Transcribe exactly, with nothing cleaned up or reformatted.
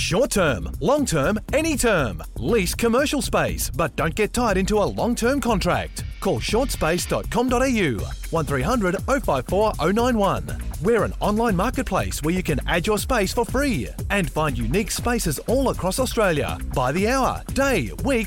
Short term, long term, any term. Lease commercial space, but don't get tied into a long-term contract. Call short space dot com dot a u, one three hundred oh five four oh nine one. We're an online marketplace where you can add your space for free and find unique spaces all across Australia by the hour, day, week,